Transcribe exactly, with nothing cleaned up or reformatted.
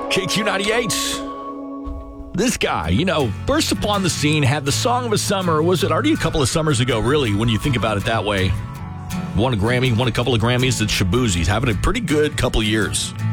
K Q ninety-eight. This guy, you know, burst upon the scene, had the song of a summer. Was it already a couple of summers ago, really, when you think about it that way? Won a Grammy, won a couple of Grammys at Shaboozie's, having a pretty good couple of years.